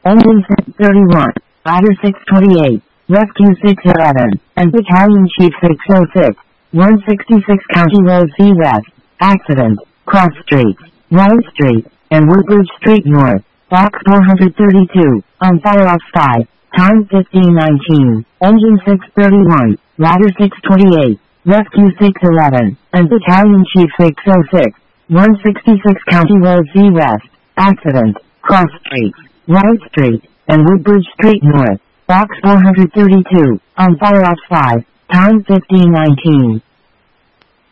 Engine 631, Ladder 628, Rescue 611, and Battalion Chief 606, 166 County Road C West, accident, Cross Street, Ryan Street, and Woodbridge Street North, Box 432, on fire off 5, time 15:19, Engine 631, Ladder 628, Rescue 611, and Battalion Chief 606, 166 County Road C West, accident, Cross Street, Ryan Street, and Woodbridge Street North, Box 432, on fire off 5, time 15:19.